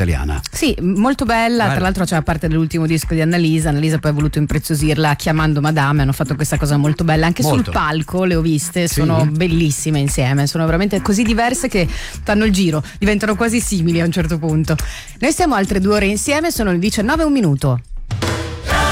italiana. Sì, molto bella. Tra l'altro c'è la parte dell'ultimo disco di Annalisa poi ha voluto impreziosirla chiamando Madame, hanno fatto questa cosa molto bella anche sul palco, le ho viste, sono bellissime insieme, sono veramente così diverse che fanno il giro, diventano quasi simili a un certo punto. Noi stiamo altre 2 ore insieme, sono le 19:01.